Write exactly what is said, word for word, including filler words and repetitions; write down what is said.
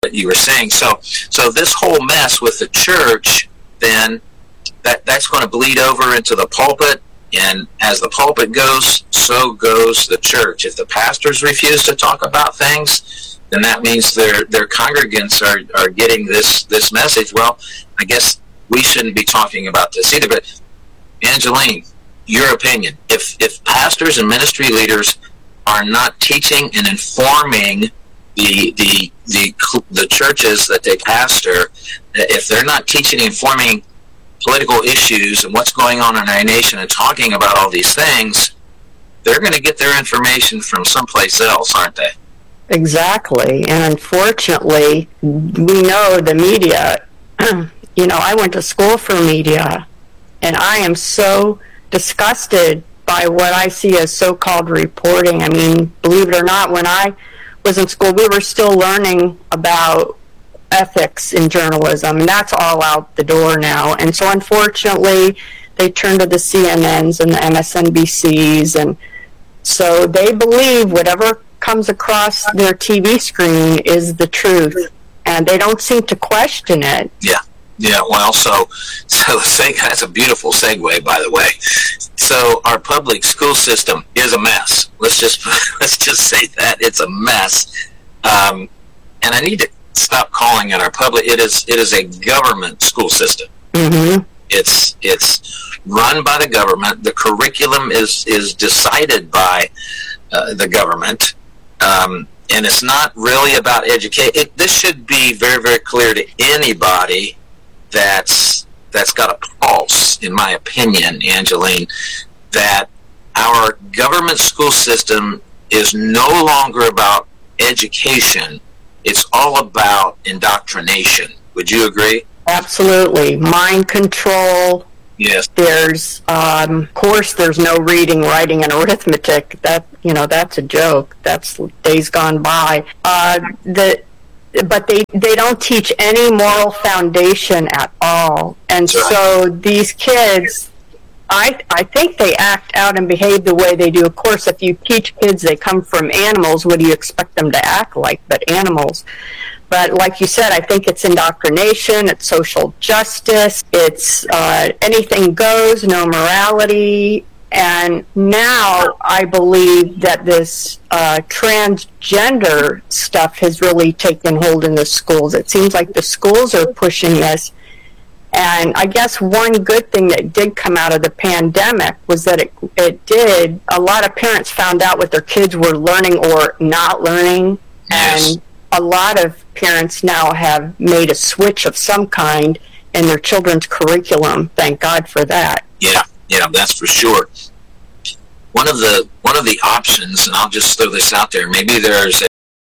what you were saying. So, so this whole mess with the church, then that that's going to bleed over into the pulpit, and as the pulpit goes, so goes the church. If the pastors refuse to talk about things, then that means their their congregants are, are getting this this message. Well, I guess we shouldn't be talking about this either. But Angeline, your opinion: if if pastors and ministry leaders are not teaching and informing the the the the churches that they pastor, if they're not teaching and informing political issues and what's going on in our nation and talking about all these things, they're going to get their information from someplace else, aren't they? Exactly. And unfortunately, we know the media. You know, I went to school for media, and I am so disgusted by what I see as so-called reporting. I mean, believe it or not, when I was in school, we were still learning about ethics in journalism, and that's all out the door now. And so unfortunately, they turn to the C N Ns and the M S N B Cs, and so they believe whatever comes across their T V screen is the truth, and they don't seem to question it. Yeah, yeah. Well, so so the seg- that's a beautiful segue, by the way. So our public school system is a mess. Let's just let's just say that it's a mess, um, and I need to stop calling it our public. It is it is a government school system. Mm-hmm. It's it's run by the government. The curriculum is is decided by uh, the government, um, and it's not really about education. This should be very very clear to anybody that's that's got a pulse, in my opinion, Angeline, that our government school system is no longer about education. It's all about indoctrination. Would you agree? Absolutely. Mind control. Yes. There's, um, of course, there's no reading, writing, and arithmetic. That, you know, that's a joke. That's days gone by. Uh, the, but they, they don't teach any moral foundation at all. And so these kids, I I think they act out and behave the way they do. Of course, if you teach kids they come from animals, what do you expect them to act like but animals? But like you said, I think it's indoctrination, it's social justice, it's uh, anything goes, no morality. And now I believe that this uh, transgender stuff has really taken hold in the schools. It seems like the schools are pushing this. And I guess one good thing that did come out of the pandemic was that it it did, a lot of parents found out what their kids were learning or not learning. Yes. And a lot of parents now have made a switch of some kind in their children's curriculum. Thank God for that. Yeah, yeah, that's for sure. One of the one of the options, and I'll just throw this out there, maybe there's